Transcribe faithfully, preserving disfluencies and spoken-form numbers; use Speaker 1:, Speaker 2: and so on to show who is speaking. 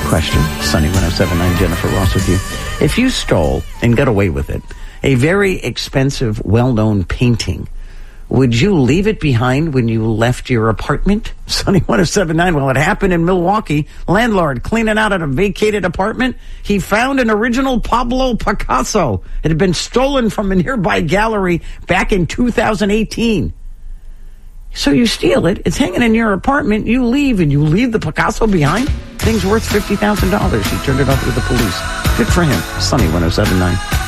Speaker 1: Question, Sunny one oh seven point nine, Jennifer Ross with you. If you stole, and got away with it, a very expensive, well-known painting, would you leave it behind when you left your apartment? Sunny one oh seven point nine, well, it happened in Milwaukee. Landlord cleaning out at a vacated apartment. He found an original Pablo Picasso. It had been stolen from a nearby gallery back in two thousand eighteen. So you steal it, it's hanging in your apartment, you leave, and you leave the Picasso behind? Thing's worth fifty thousand dollars. He turned it over to the police. Good for him. Sunny one oh seven point nine.